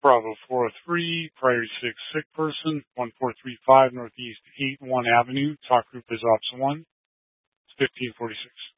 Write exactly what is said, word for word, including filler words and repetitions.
Bravo four oh three, Priority six, sick person, one four three five Northeast eight one Avenue. Talk group is Ops one. It's fifteen forty-six.